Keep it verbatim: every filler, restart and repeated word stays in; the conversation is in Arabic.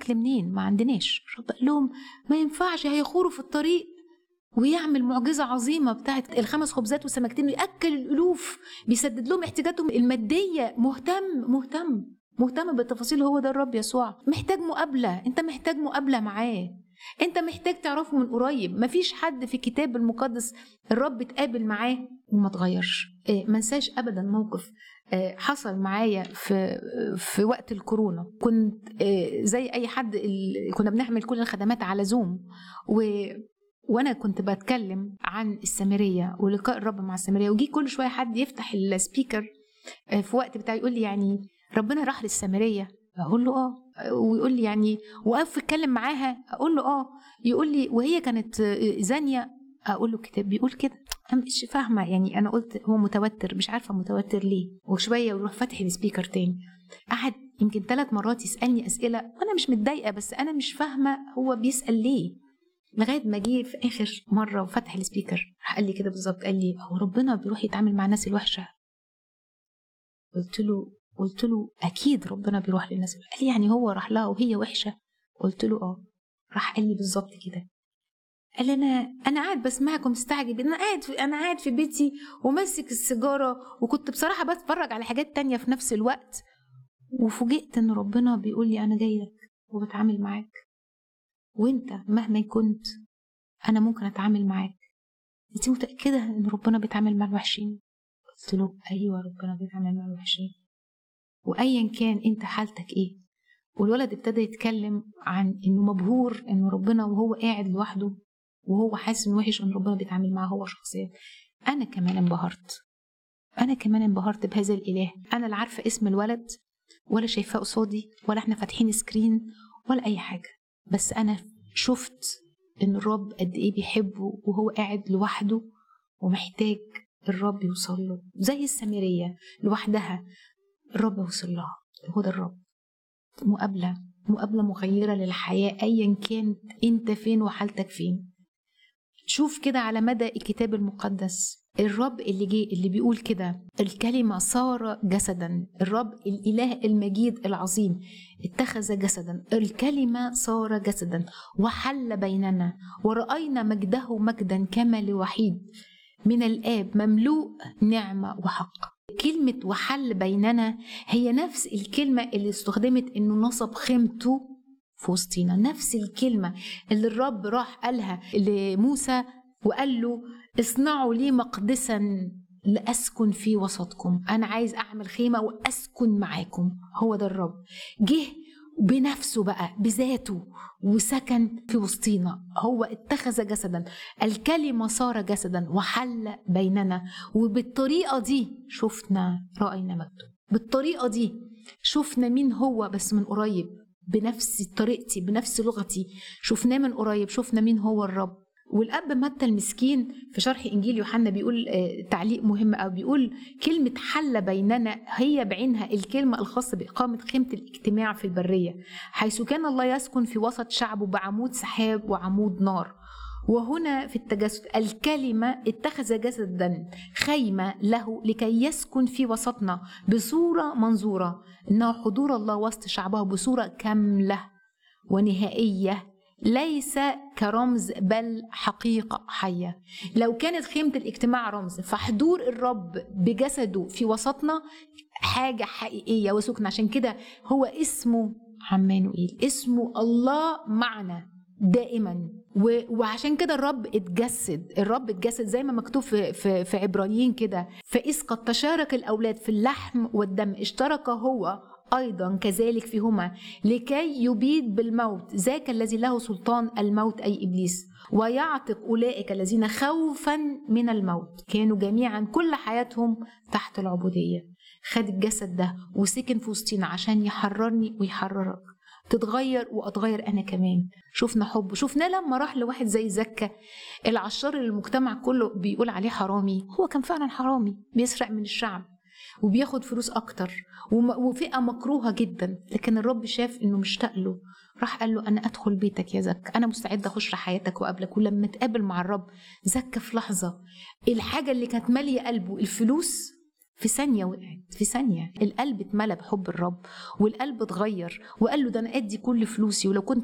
اكل منين؟ ما عندناش. الرب قال لهم ما ينفعش، هيخوروا في الطريق ويعمل معجزة عظيمة بتاعت الخمس خبزات والسمكتين ويأكل الألوف، بيسدد لهم احتياجاتهم المادية. مهتم مهتم مهتم بالتفاصيل. هو ده الرب يسوع. محتاج مقابلة، انت محتاج مقابلة معاه، انت محتاج تعرفه من قريب. مفيش حد في الكتاب المقدس الرب اتقابل معاه وما تغيرش. اه منساش ابدا موقف اه حصل معايا في في وقت الكورونا. كنت اه زي اي حد كنا بنعمل كل الخدمات على زوم، و وانا كنت بتكلم عن السامريه ولقاء الرب مع السامريه، وجي كل شويه حد يفتح السبيكر في وقت بتاعي يقول لي يعني ربنا راح للسامريه؟ اقول له اه. ويقول لي يعني وقف اتكلم معاها؟ اقول له اه. يقول لي وهي كانت زانيه؟ اقول له الكتاب بيقول كده. انا مش فاهمه يعني. انا قلت هو متوتر، مش عارفه متوتر ليه. وشويه ويروح فاتح السبيكر تاني. قعد يمكن ثلاث مرات يسالني اسئله وانا مش متضايقه، بس انا مش فاهمه هو بيسال ليه. لغايه ما جه في اخر مره وفتح السبيكر قال لي كده بالظبط، قال لي هو ربنا بيروح يتعامل مع الناس الوحشه؟ قلت له قلت له اكيد ربنا بيروح للناس. قال لي يعني هو راح لها وهي وحشه؟ قلت له اه. راح قال لي بالظبط كده. قال لي انا انا قاعد بسمعكم مستعجب، انا قاعد في انا قاعد في بيتي وماسك السيجاره، وكنت بصراحه بتفرج على حاجات تانية في نفس الوقت، وفوجئت ان ربنا بيقول لي انا جاي لك وبتعامل معاك، وانت مهما كنت انا ممكن اتعامل معاك. انت متاكده ان ربنا بيتعامل مع الوحشين؟ قلت له ايوه ربنا بيتعامل مع الوحشين، وايا كان انت حالتك ايه. والولد ابتدى يتكلم عن انه مبهور انه ربنا وهو قاعد لوحده وهو حاسس انه وحش ان ربنا بيتعامل معاه هو شخصيا. انا كمان انبهرت انا كمان انبهرت بهذا الاله. انا لا عارفه اسم الولد ولا شايفاه قصادي ولا احنا فاتحين سكرين ولا اي حاجه، بس انا شفت ان الرب قد ايه بيحبه وهو قاعد لوحده ومحتاج الرب يوصل له. زي السامريه لوحدها الرب وصل لها. هو ده الرب. مقابله مقابله مغيره للحياه ايا كانت انت فين وحالتك فين. شوف كده على مدى الكتاب المقدس الرب اللي جه اللي بيقول كده الكلمة صار جسدا. الرب الإله المجيد العظيم اتخذ جسدا. الكلمة صار جسدا وحل بيننا ورأينا مجده مجدا كما لوحيد من الآب مملوء نعمة وحق. كلمة وحل بيننا هي نفس الكلمة اللي استخدمت إنه نصب خيمته في وسطينا. نفس الكلمة اللي الرب راح قالها لموسى وقال له اصنعوا لي مقدسا لأسكن في وسطكم. أنا عايز أعمل خيمة وأسكن معاكم. هو ده الرب جه بنفسه بقى بذاته وسكن في وسطينا. هو اتخذ جسدا. الكلمة صار جسدا وحل بيننا. وبالطريقة دي شفنا رأينا مجده. بالطريقة دي شفنا مين هو بس من قريب، بنفس طريقتي بنفس لغتي شفناه من قريب. شفنا مين هو الرب. والأب متى المسكين في شرح إنجيل يوحنا بيقول تعليق مهم أو بيقول كلمة حل بيننا هي بعينها الكلمة الخاصة بإقامة خيمة الاجتماع في البرية، حيث كان الله يسكن في وسط شعبه بعمود سحاب وعمود نار. وهنا في التجسد الكلمة اتخذ جسدا خيمة له لكي يسكن في وسطنا بصورة منظورة، إنه حضور الله وسط شعبه بصورة كاملة ونهائية، ليس كرمز بل حقيقة حية. لو كانت خيمة الاجتماع رمز، فحضور الرب بجسده في وسطنا حاجة حقيقية وسكن. عشان كده هو اسمه عمانوئيل، اسمه الله معنا دائما. وعشان كده الرب اتجسد. الرب اتجسد زي ما مكتوب في, في, في عبرانيين كده، فإذ قد تشارك الأولاد في اللحم والدم اشترك هو أيضا كذلك فيهما لكي يبيد بالموت ذاك الذي له سلطان الموت أي إبليس، ويعتق أولئك الذين خوفا من الموت كانوا جميعا كل حياتهم تحت العبودية. خد الجسد ده وسكن في وسطينا عشان يحررني ويحررك، تتغير وأتغير أنا كمان. شفنا حب. شفنا لما راح لواحد زي زكا العشار اللي المجتمع كله بيقول عليه حرامي، هو كان فعلا حرامي بيسرق من الشعب وبياخد فلوس أكتر وفئة مكروهة جدا، لكن الرب شاف إنه مشتاق له، راح قال له أنا أدخل بيتك يا زكا، أنا مستعد أخش حياتك وقبلك. ولما تقابل مع الرب زكا في لحظة الحاجة اللي كانت مالية قلبه الفلوس في ثانية وقعت، في ثانية القلب اتملى بحب الرب والقلب اتغير، وقال له ده أنا أدي كل فلوسي، ولو كنت